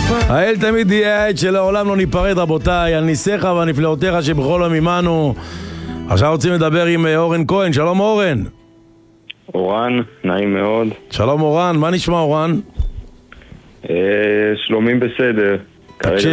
האל תמיד יהיה העד שלעולם לא ניפרד, רבותיי, על ניסיך והנפלאותיך שבכל יום עמנו. עכשיו רוצים לדבר עם אורן כהן. שלום אורן. אורן, נעים מאוד. שלום אורן, מה נשמע אורן? שלומים בסדר. תקשיב,